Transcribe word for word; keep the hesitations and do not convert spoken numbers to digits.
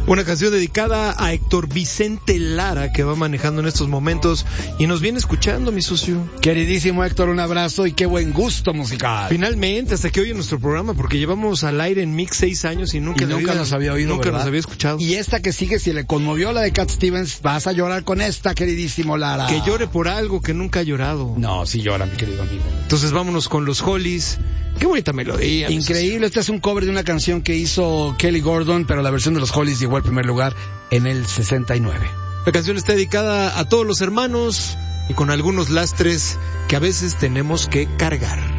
Una canción dedicada a Héctor Vicente Lara, que va manejando en estos momentos y nos viene escuchando, mi socio. Queridísimo Héctor, un abrazo y qué buen gusto musical. Finalmente, hasta que oye nuestro programa, porque llevamos al aire en Mix seis años y nunca, y nunca había, nos había oído, nunca ¿verdad? nos había escuchado. Y esta que sigue, si le conmovió la de Cat Stevens, vas a llorar con esta, queridísimo Lara. Que llore por algo que nunca ha llorado. No, sí llora, mi querido amigo. Entonces vámonos con los Hollies. Qué bonita melodía. Increíble, este es un cover de una canción que hizo Kelly Gordon, pero la versión de los Hollies llegó al primer lugar en el sesenta y nueve. La canción está dedicada a todos los hermanos y con algunos lastres que a veces tenemos que cargar.